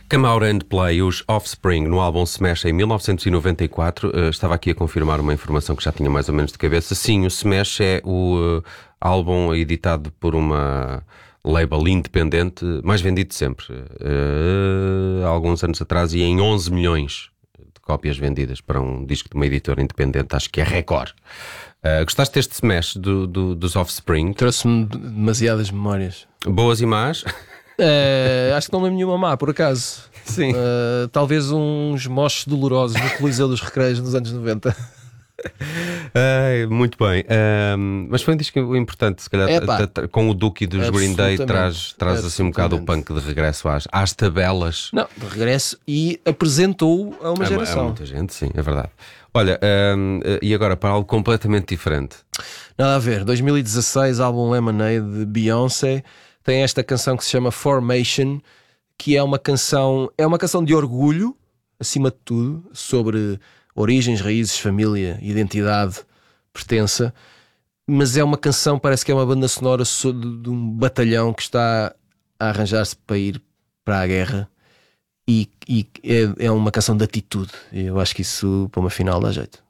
Come Out and Play, os Offspring, no álbum Smash em 1994. Estava aqui a confirmar uma informação que já tinha mais ou menos de cabeça. Sim, o Smash é o álbum editado por uma label independente mais vendido de sempre. Há alguns anos atrás, e em 11 milhões de cópias vendidas para um disco de uma editora independente. Acho que é recorde. Gostaste deste Smash dos Offspring? Trouxe-me demasiadas memórias. Boas e más? Acho que não lembro nenhuma má, por acaso. Sim. Talvez uns moches dolorosos no Coliseu dos Recreios nos anos 90. Muito bem. Mas foi um disco importante, se calhar, com o Duke dos Green Day, traz assim um bocado o punk de regresso às tabelas. Não, de regresso, e apresentou a uma geração. A muita gente, sim, é verdade. Olha, e agora para algo completamente diferente. Nada a ver. 2016, álbum Lemonade de Beyoncé. Tem esta canção que se chama Formation, que é uma canção de orgulho, acima de tudo, sobre origens, raízes, família, identidade, pertença. Mas é uma canção, parece que é uma banda sonora de um batalhão que está a arranjar-se para ir para a guerra, e é uma canção de atitude. Eu acho que isso para uma final dá jeito.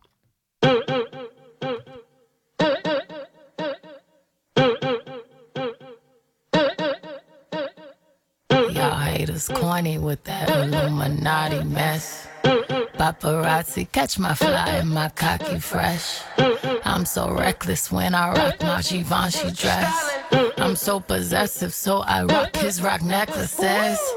Haters corny with that Illuminati mess. Paparazzi catch my fly and my cocky fresh. I'm so reckless when I rock my Givenchy dress. I'm so possessive, so I rock his rock necklaces.